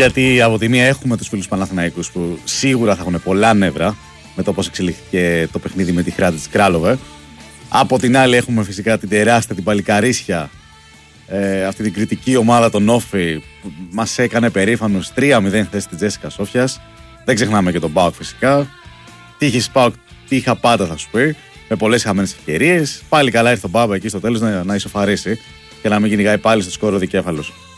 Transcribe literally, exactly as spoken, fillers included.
Γιατί από τη μία έχουμε τους φίλους Παναθηναϊκούς που σίγουρα θα έχουν πολλά νεύρα με το πώς εξελίχθηκε το παιχνίδι με τη Χράτζη της Κράλοβε. Από την άλλη έχουμε φυσικά την τεράστια, την παλικαρίσια, ε, αυτή την κριτική ομάδα των Όφη που μας έκανε περήφανος τρία μηδέν θέση της Τζέσικα Σόφιας. Δεν ξεχνάμε και τον ΠΑΟΚ φυσικά. Τύχης ΠΑΟΚ, τύχα πάντα θα σου πει, με πολλές χαμένες ευκαιρίες. Πάλι καλά ήρθε ο Μπάμπα εκεί στο τέλος να, να ισοφαρίσει και να μην κυνηγάει πάλι στο σκόρο δικέφαλος.